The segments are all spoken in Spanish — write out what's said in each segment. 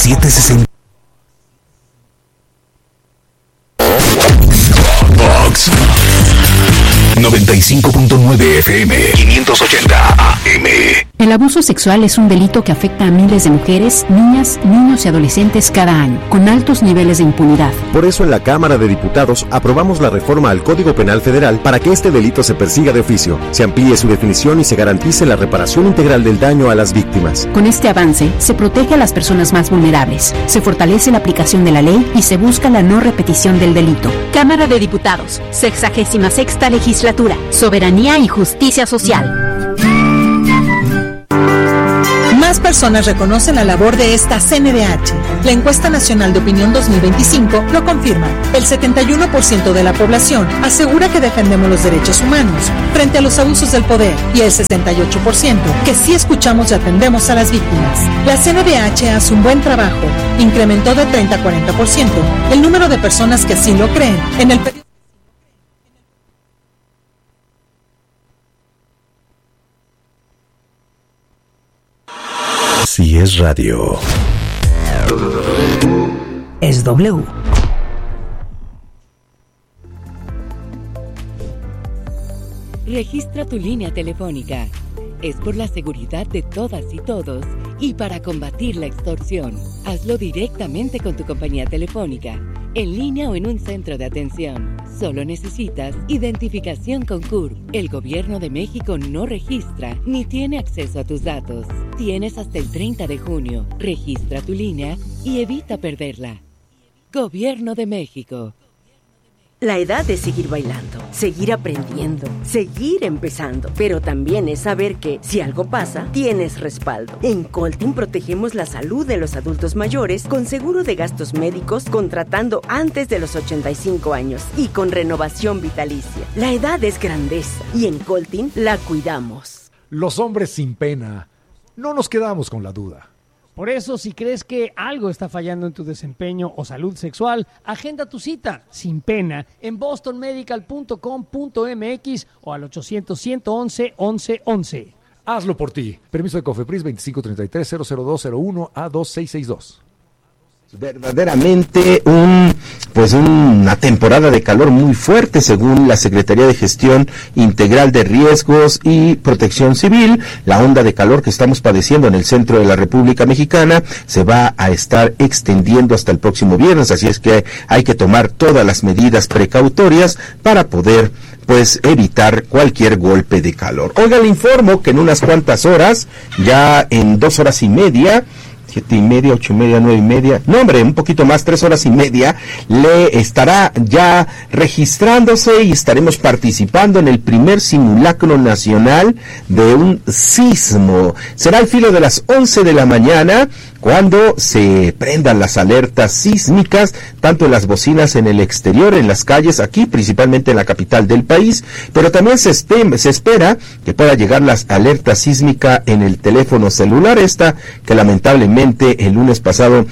760. Vox 95.9 FM, 580 AM. El abuso sexual es un delito que afecta a miles de mujeres, niñas, niños y adolescentes cada año, con altos niveles de impunidad. Por eso en la Cámara de Diputados aprobamos la reforma al Código Penal Federal para que este delito se persiga de oficio, se amplíe su definición y se garantice la reparación integral del daño a las víctimas. Con este avance, se protege a las personas más vulnerables, se fortalece la aplicación de la ley y se busca la no repetición del delito. Cámara de Diputados, 66ª Legislatura, Soberanía y Justicia Social. Más personas reconocen la labor de esta CNDH. La encuesta nacional de opinión 2025 lo confirma. El 71% de la población asegura que defendemos los derechos humanos frente a los abusos del poder y el 68% que sí escuchamos y atendemos a las víctimas. La CNDH hace un buen trabajo. Incrementó de 30 a 40% el número de personas que sí lo creen en el periodo. Si es radio, es W. Registra tu línea telefónica. Es por la seguridad de todas y todos y para combatir la extorsión. Hazlo directamente con tu compañía telefónica, en línea o en un centro de atención. Solo necesitas identificación con CURP. El Gobierno de México no registra ni tiene acceso a tus datos. Tienes hasta el 30 de junio. Registra tu línea y evita perderla. Gobierno de México. La edad es seguir bailando, seguir aprendiendo, seguir empezando, pero también es saber que, si algo pasa, tienes respaldo. En Coltin protegemos la salud de los adultos mayores con seguro de gastos médicos contratando antes de los 85 años y con renovación vitalicia. La edad es grandeza y en Coltin la cuidamos. Los hombres sin pena, no nos quedamos con la duda. Por eso, si crees que algo está fallando en tu desempeño o salud sexual, agenda tu cita, sin pena, en bostonmedical.com.mx o al 800-111-1111. Hazlo por ti. Permiso de Cofepris 2533-00201-A2662. Verdaderamente una temporada de calor muy fuerte según la Secretaría de Gestión Integral de Riesgos y Protección Civil. La onda de calor que estamos padeciendo en el centro de la República Mexicana se va a estar extendiendo hasta el próximo viernes, así es que hay que tomar todas las medidas precautorias para poder evitar cualquier golpe de calor. Oiga, le informo que en unas cuantas horas, ya en 2 horas y media, 7:30, 8:30, 9:30, no hombre, un poquito más, 3 horas y media, le estará ya registrándose y estaremos participando en el primer simulacro nacional de un sismo. Será al filo de las 11 de la mañana cuando se prendan las alertas sísmicas, tanto en las bocinas en el exterior, en las calles, aquí principalmente en la capital del país, pero también se espera que pueda llegar la alerta sísmica en el teléfono celular, que lamentablemente el lunes pasado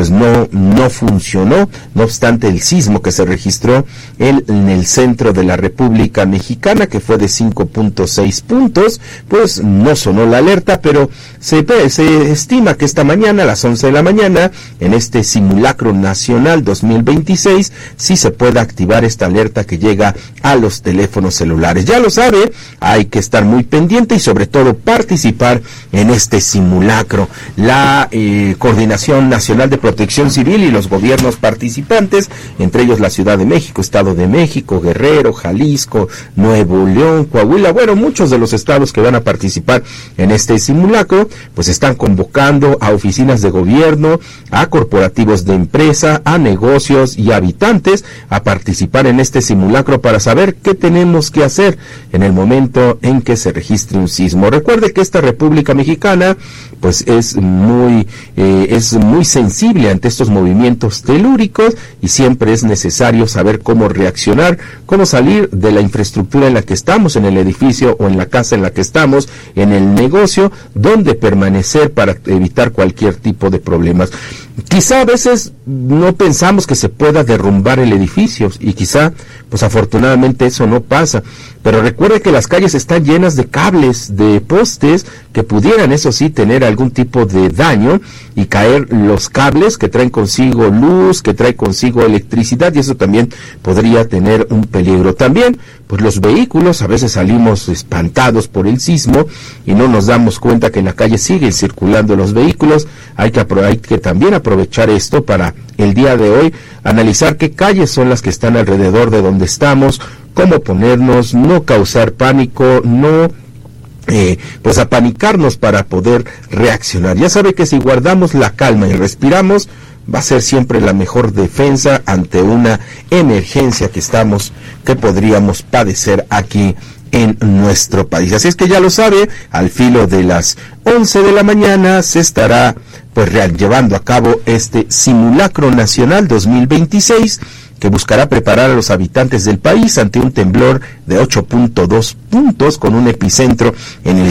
no funcionó, no obstante el sismo que se registró en el centro de la República Mexicana, que fue de 5.6 puntos, no sonó la alerta, pero se estima que esta mañana a las 11 de la mañana, en este simulacro nacional 2026, sí se puede activar esta alerta que llega a los teléfonos celulares. Ya lo sabe, hay que estar muy pendiente y sobre todo participar en este simulacro. La Coordinación Nacional de Protección Civil y los gobiernos participantes, entre ellos la Ciudad de México, Estado de México, Guerrero, Jalisco, Nuevo León, Coahuila, muchos de los estados que van a participar en este simulacro, están convocando a oficinas de gobierno, a corporativos de empresa, a negocios y habitantes a participar en este simulacro para saber qué tenemos que hacer en el momento en que se registre un sismo. Recuerde que esta República Mexicana es muy sensible ante estos movimientos telúricos y siempre es necesario saber cómo reaccionar, cómo salir de la infraestructura en la que estamos, en el edificio o en la casa en la que estamos, en el negocio, dónde permanecer para evitar cualquier tipo de problemas. Quizá a veces no pensamos que se pueda derrumbar el edificio y quizá, pues afortunadamente eso no pasa. Pero recuerde que las calles están llenas de cables, de postes que pudieran, eso sí, tener algún tipo de daño y caer los cables que traen consigo luz, que traen consigo electricidad, y eso también podría tener un peligro. También, pues los vehículos, a veces salimos espantados por el sismo y no nos damos cuenta que en la calle siguen circulando los vehículos. Hay que también aprovechar esto para el día de hoy analizar qué calles son las que están alrededor de donde estamos, cómo ponernos, no causar pánico, no pues apanicarnos para poder reaccionar. Ya sabe que si guardamos la calma y respiramos, va a ser siempre la mejor defensa ante una emergencia que podríamos padecer aquí en nuestro país. Así es que ya lo sabe, al filo de las 11 de la mañana se estará pues llevando a cabo este simulacro nacional 2026 que buscará preparar a los habitantes del país ante un temblor de 8.2 puntos con un epicentro en el